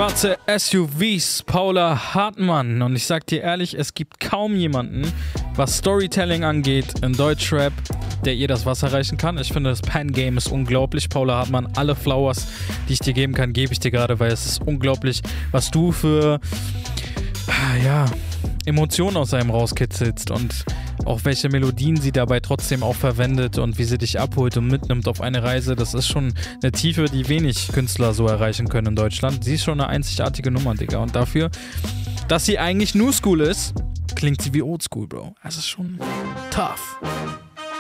Schwarze SUVs, Paula Hartmann. Und ich sag dir ehrlich, es gibt kaum jemanden, was Storytelling angeht, in Deutschrap, der ihr das Wasser reichen kann. Ich finde, das Pen-Game ist unglaublich. Paula Hartmann, alle Flowers, die ich dir geben kann, gebe ich dir gerade, weil es ist unglaublich, was du für Emotionen aus einem rauskitzelst und auch welche Melodien sie dabei trotzdem auch verwendet und wie sie dich abholt und mitnimmt auf eine Reise. Das ist schon eine Tiefe, die wenig Künstler so erreichen können in Deutschland. Sie ist schon eine einzigartige Nummer, Digga. Und dafür, dass sie eigentlich New School ist, klingt sie wie Old School, Bro. Das ist schon tough.